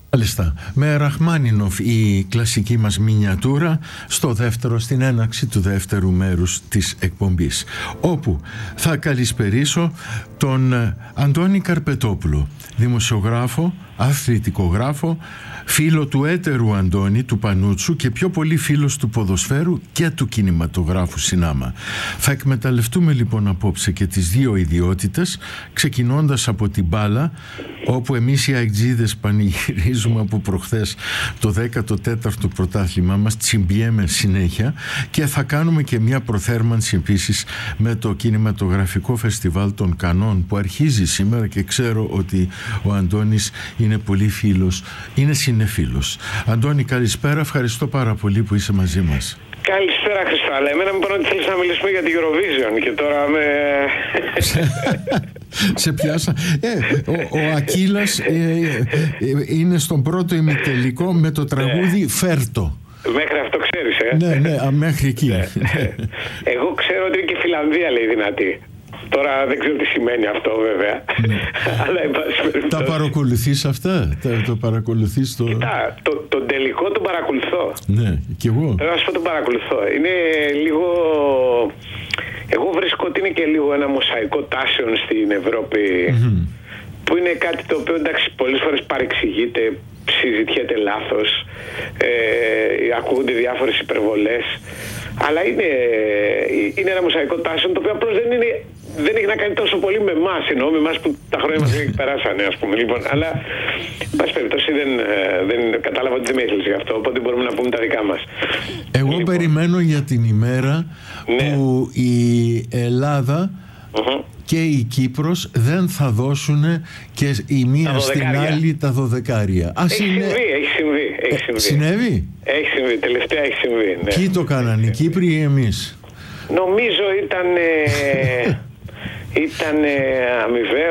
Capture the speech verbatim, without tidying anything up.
Μάλιστα. Με Ραχμάνινοφ η κλασική μας μινιατούρα στο δεύτερο, στην έναρξη του δεύτερου μέρους της εκπομπής, όπου θα καλησπερίσω τον Αντώνη Καρπετόπουλο, δημοσιογράφο, αθλητικογράφο, φίλο του έτερου Αντώνη του Πανούτσου και πιο πολύ φίλος του ποδοσφαίρου και του κινηματογράφου συνάμα. Θα εκμεταλλευτούμε λοιπόν απόψε και τις δύο ιδιότητες, ξεκινώντας από την μπάλα, όπου εμείς οι αεκτζίδες πανηγυρίζουμε από προχθές το δέκατο τέταρτο πρωτάθλημά μας, τσιμπιέμε συνέχεια, και θα κάνουμε και μια προθέρμανση επίσης με το κινηματογραφικό φεστιβάλ των Κανών που αρχίζει σήμερα, και ξέρω ότι ο Αντώνης είναι πολύ φίλος, είναι συνεφίλος. Αντώνη, καλησπέρα, ευχαριστώ πάρα πολύ που είσαι μαζί μας. Καλησπέρα, Χριστάλλα. Εμένα μου είπαν ότι θέλεις να μιλήσουμε για τη Eurovision και τώρα με... Σε πιάσα. Ε, ο, ο Ακύλας ε, ε, είναι στον πρώτο ημιτελικό με το τραγούδι «Φέρτο». Μέχρι αυτό ξέρεις, ε? Ναι, ναι, α, μέχρι εκεί. Ναι. Εγώ ξέρω ότι είναι και η Φιλανδία, λέει, δυνατή. Τώρα δεν ξέρω τι σημαίνει αυτό, βέβαια. Ναι. Αλλά εν πάση περιπτώσει. Τα παρακολουθείς αυτά? Τα, το παρακολουθείς το... Κοιτά, το, τον τελικό τον παρακολουθώ. Ναι, κι εγώ. Θέλω να σου πω, τον παρακολουθώ. Είναι λίγο... Εγώ βρίσκω ότι είναι και λίγο ένα μοσαϊκό τάσεων στην Ευρώπη, mm-hmm. που είναι κάτι το οποίο, εντάξει, πολλές φορές παρεξηγείται, συζητιέται λάθος, ε, ακούγονται διάφορες υπερβολές, αλλά είναι, είναι ένα μοσαϊκό τάσεων το οποίο απλώς δεν, είναι, δεν έχει να κάνει τόσο πολύ με εμάς, εννοώ με εμάς που τα χρόνια μας δεν περάσανε, ας πούμε, λοιπόν, αλλά εν πάση περιπτώσει δεν, δεν κατάλαβα ότι δεν με ήθελες γι' αυτό, οπότε μπορούμε να πούμε τα δικά μας. Εγώ λοιπόν περιμένω για την ημέρα, ναι, που η Ελλάδα uh-huh. και η Κύπρος δεν θα δώσουν και η μία στην άλλη τα δωδεκάρια. Α, έχει συνε... συμβεί, έχει συμβεί. Έχει συμβεί. Ε, συνέβη? Έχει συμβεί, τελευταία έχει συμβεί. Ναι. Ποιοι το κάνανε, οι Κύπροι ή εμείς? Νομίζω ήταν, ε, ήταν ε, αμοιβαίο.